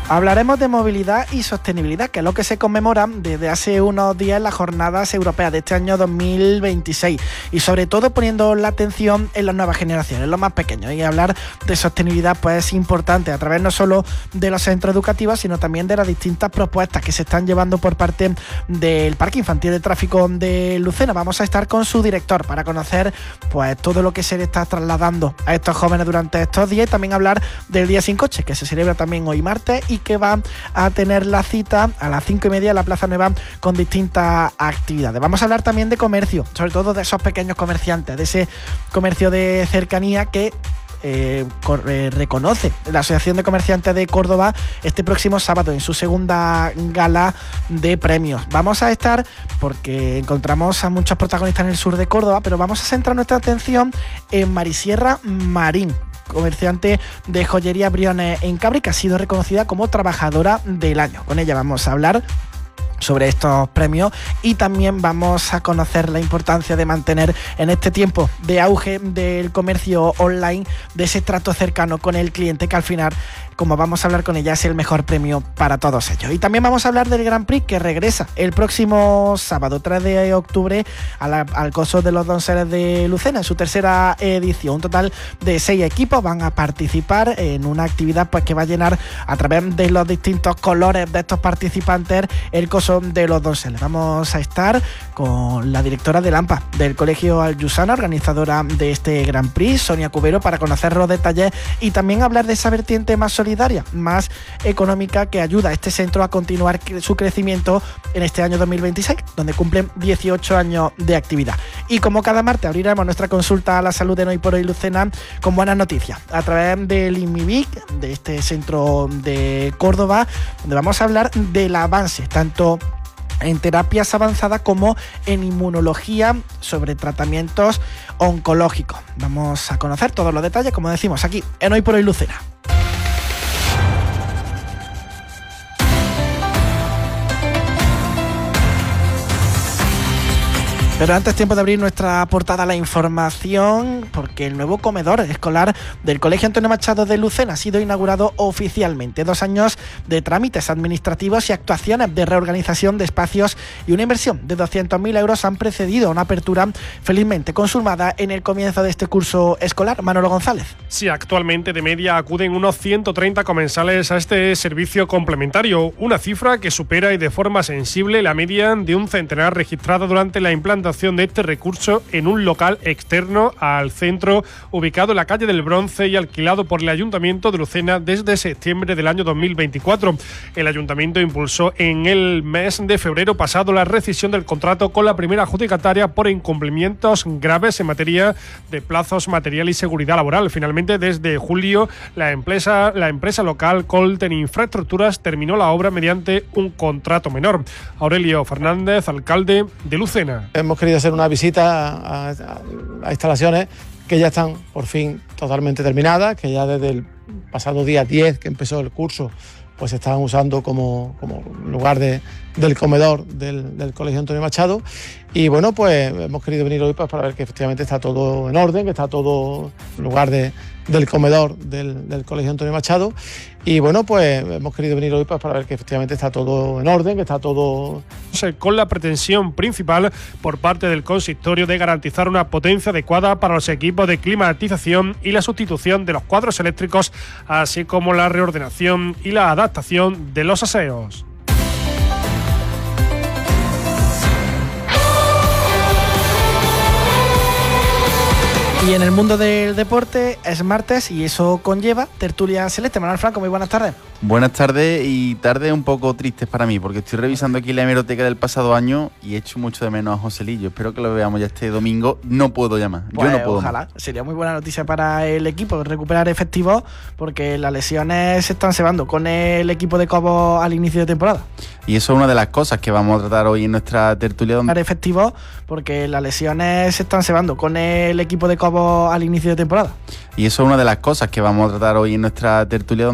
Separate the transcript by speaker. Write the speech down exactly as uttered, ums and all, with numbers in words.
Speaker 1: Hablaremos de movilidad y sostenibilidad, que es lo que se conmemora desde hace unos días en las jornadas europeas de este año dos mil veintiséis y sobre todo poniendo la atención en las nuevas generaciones, los más pequeños. Y hablar de sostenibilidad pues es importante a través no solo de los centros educativos, sino también de las distintas propuestas que se están llevando por parte del Parque Infantil de Tráfico de Lucena. Vamos a estar con su director para conocer pues todo lo que se le está trasladando a estos jóvenes durante estos días y también hablar del Día Sin Coche, que se celebra también hoy martes y que va a tener la cita a las cinco y media en la Plaza Nueva con distintas actividades. Vamos a hablar también de comercio, sobre todo de esos pequeños comerciantes, de ese comercio de cercanía que Eh, cor, eh, reconoce la Asociación de Comerciantes de Córdoba este próximo sábado en su segunda gala de premios. Vamos a estar, porque encontramos a muchos protagonistas en el sur de Córdoba, pero vamos a centrar nuestra atención en Marisierra Marín, comerciante de joyería Briones en Cabra, que ha sido reconocida como trabajadora del año. Con ella vamos a hablar sobre estos premios y también vamos a conocer la importancia de mantener en este tiempo de auge del comercio online, de ese trato cercano con el cliente, que al final, como vamos a hablar con ella, es el mejor premio para todos ellos. Y también vamos a hablar del Grand Prix, que regresa el próximo sábado tres de octubre a la, al Coso de los Donceles de Lucena, en su tercera edición. Un total de seis equipos van a participar en una actividad pues que va a llenar a través de los distintos colores de estos participantes el Coso de los Donceles. Vamos a estar con la directora del AMPA del Colegio Aljusana, organizadora de este Grand Prix, Sonia Cubero, para conocer los detalles y también hablar de esa vertiente más solidaria, más económica, que ayuda a este centro a continuar su crecimiento en este año dos mil veintiséis, donde cumplen dieciocho años de actividad. Y como cada martes abriremos nuestra consulta a la salud de Hoy por Hoy Lucena con buenas noticias a través del INMIVIC, de este centro de Córdoba, donde vamos a hablar del avance tanto en terapias avanzadas como en inmunología sobre tratamientos oncológicos. Vamos a conocer todos los detalles, como decimos, aquí en Hoy por Hoy Lucena. Pero antes, tiempo de abrir nuestra portada a la información, porque el nuevo comedor escolar del Colegio Antonio Machado de Lucena ha sido inaugurado oficialmente. Dos años de trámites administrativos y actuaciones de reorganización de espacios y una inversión de doscientos mil euros han precedido a una apertura felizmente consumada en el comienzo de este curso escolar. Manolo González.
Speaker 2: Sí, actualmente de media acuden unos ciento treinta comensales a este servicio complementario, una cifra que supera y de forma sensible la media de un centenar registrada durante la implantación de este recurso en un local externo al centro, ubicado en la calle del Bronce y alquilado por el Ayuntamiento de Lucena desde septiembre del año dos mil veinticuatro. El Ayuntamiento impulsó en el mes de febrero pasado la rescisión del contrato con la primera adjudicataria por incumplimientos graves en materia de plazos, material y seguridad laboral. Finalmente, desde julio, la empresa, la empresa local Colten Infraestructuras terminó la obra mediante un contrato menor. Aurelio Fernández, alcalde de Lucena.
Speaker 3: Hemos querido hacer una visita a, a, a instalaciones que ya están por fin totalmente terminadas, que ya desde el pasado día diez que empezó el curso pues se estaban usando como, como lugar de, del comedor del, del Colegio Antonio Machado. Y bueno, pues hemos querido venir hoy pues, para ver que efectivamente está todo en orden, que está todo en lugar de, del comedor del, del Colegio Antonio Machado. Y bueno, pues hemos querido venir hoy pues, para ver que efectivamente está todo en orden, que está todo...
Speaker 2: Con la pretensión principal por parte del consistorio de garantizar una potencia adecuada para los equipos de climatización y la sustitución de los cuadros eléctricos, así como la reordenación y la adaptación de los aseos.
Speaker 1: Y en el mundo del deporte es martes y eso conlleva tertulia celeste. Manuel Franco, muy buenas tardes.
Speaker 4: Buenas tardes, y tardes un poco tristes para mí, porque estoy revisando aquí la hemeroteca del pasado año y echo mucho de menos a Joselillo. Espero que lo veamos ya este domingo. No puedo llamar,
Speaker 1: pues
Speaker 4: yo no puedo.
Speaker 1: Ojalá,
Speaker 4: más.
Speaker 1: Sería muy buena noticia para el equipo recuperar efectivos, porque las lesiones se están cebando con el equipo de Cobos al inicio de temporada.
Speaker 4: Y eso es una de las cosas que vamos a tratar hoy en nuestra tertulia. Donde...
Speaker 1: efectivos, porque las lesiones se están cebando con el equipo de Cobos al inicio de temporada.
Speaker 4: Y eso es una de las cosas que vamos a tratar hoy en nuestra tertulia.